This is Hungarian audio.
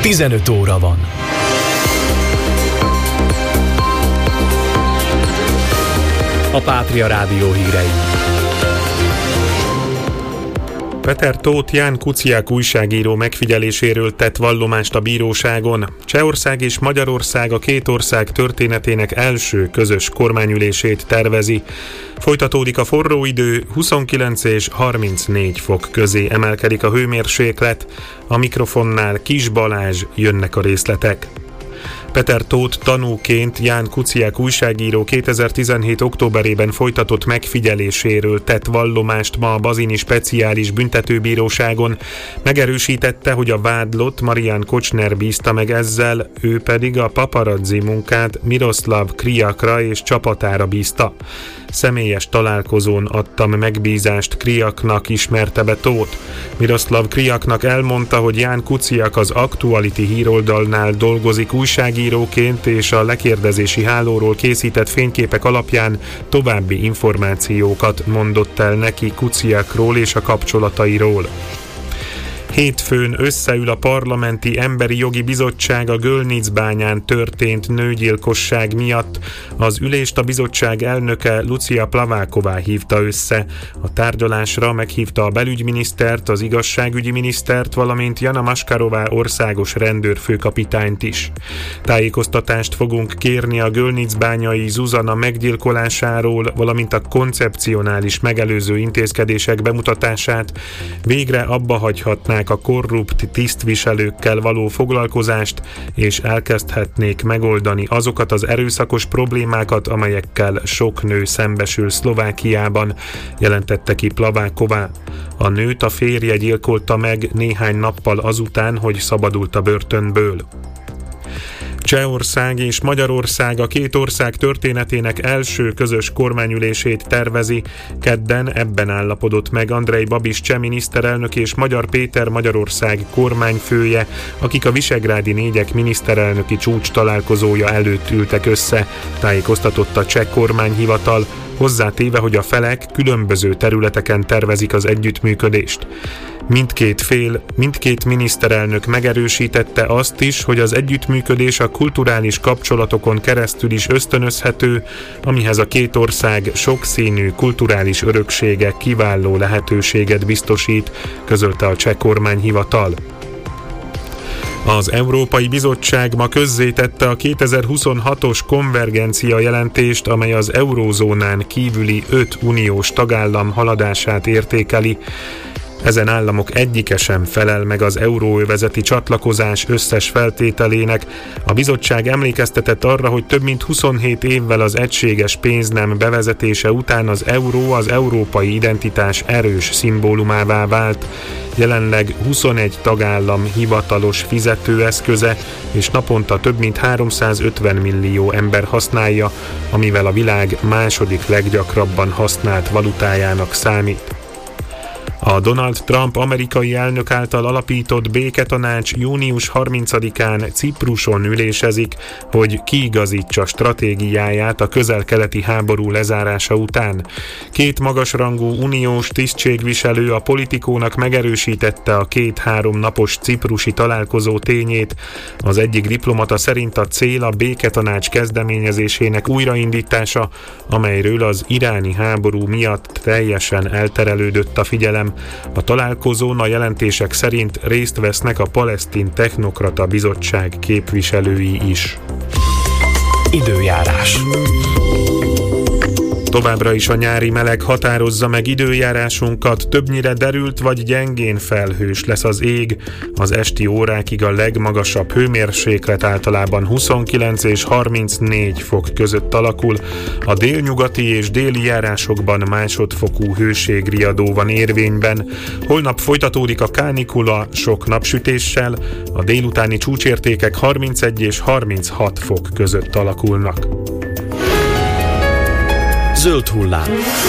15 óra van. A Pátria Rádió hírei. Peter Tóth Ján Kuciak újságíró megfigyeléséről tett vallomást a bíróságon. Csehország és Magyarország a két ország történetének első közös kormányülését tervezi. Folytatódik a forró idő, 29 és 34 fok közé emelkedik a hőmérséklet. A mikrofonnál Kis Balázs, jönnek a részletek. Peter Tóth tanúként Ján Kuciak újságíró 2017. októberében folytatott megfigyeléséről tett vallomást ma a Bazini Speciális Büntetőbíróságon. Megerősítette, hogy a vádlott Marián Kocsner bízta meg ezzel, ő pedig a paparazzi munkát Miroslav Kriakra és csapatára bízta. Személyes találkozón adtam megbízást Kriaknak, ismerte be Tóth. Miroslav Kriaknak elmondta, hogy Ján Kuciak az Actuality híroldalnál dolgozik újságíróként, és a lekérdezési hálóról készített fényképek alapján további információkat mondott el neki Kuciakról és a kapcsolatairól. Hétfőn összeül a Parlamenti Emberi Jogi Bizottság a Gölnicbányán történt nőgyilkosság miatt. Az ülést a bizottság elnöke Lucia Plaváková hívta össze. A tárgyalásra meghívta a belügyminisztert, az igazságügyi minisztert, valamint Jana Maskarová országos rendőrfőkapitányt is. Tájékoztatást fogunk kérni a gölnicbányai Zuzana meggyilkolásáról, valamint a koncepcionális megelőző intézkedések bemutatását. Végre abba hagyhatnák a korrupt tisztviselőkkel való foglalkozást, és elkezdhetnék megoldani azokat az erőszakos problémákat, amelyekkel sok nő szembesül Szlovákiában, jelentette ki Plaváková. A nőt a férje gyilkolta meg néhány nappal azután, hogy szabadult a börtönből. Csehország és Magyarország a két ország történetének első közös kormányülését tervezi. Kedden ebben állapodott meg Andrej Babiš cseh miniszterelnök és Magyar Péter Magyarország kormányfője, akik a Visegrádi négyek miniszterelnöki csúcs találkozója előtt ültek össze, tájékoztatott a cseh kormányhivatal, hozzátéve, hogy a felek különböző területeken tervezik az együttműködést. Mindkét miniszterelnök megerősítette azt is, hogy az együttműködés a kulturális kapcsolatokon keresztül is ösztönözhető, amihez a két ország sokszínű kulturális öröksége kiváló lehetőséget biztosít, közölte a cseh kormányhivatal. Az Európai Bizottság ma közzétette a 2026-os konvergencia jelentést, amely az eurózónán kívüli 5 uniós tagállam haladását értékeli. Ezen államok egyike sem felel meg az euróövezeti csatlakozás összes feltételének. A bizottság emlékeztetett arra, hogy több mint 27 évvel az egységes pénznem bevezetése után az euró az európai identitás erős szimbólumává vált. Jelenleg 21 tagállam hivatalos fizetőeszköze, és naponta több mint 350 millió ember használja, amivel a világ második leggyakrabban használt valutájának számít. A Donald Trump amerikai elnök által alapított béketanács június 30-án Cipruson ülésezik, hogy kiigazítsa stratégiáját a közel-keleti háború lezárása után. Két magasrangú uniós tisztségviselő a Politikónak megerősítette a 2-3 napos ciprusi találkozó tényét. Az egyik diplomata szerint a cél a béketanács kezdeményezésének újraindítása, amelyről az iráni háború miatt teljesen elterelődött a figyelem. A találkozón a jelentések szerint részt vesznek a Palesztin Technokrata Bizottság képviselői is. Időjárás. Továbbra is a nyári meleg határozza meg időjárásunkat, többnyire derült vagy gyengén felhős lesz az ég. Az esti órákig a legmagasabb hőmérséklet általában 29 és 34 fok között alakul. A délnyugati és déli járásokban másodfokú hőségriadó van érvényben. Holnap folytatódik a kánikula sok napsütéssel, a délutáni csúcsértékek 31 és 36 fok között alakulnak. Zöld hullám.